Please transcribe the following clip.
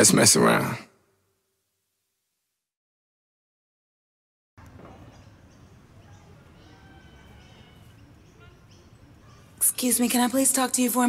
Let's mess around. Excuse me, can I please talk to you for a minute?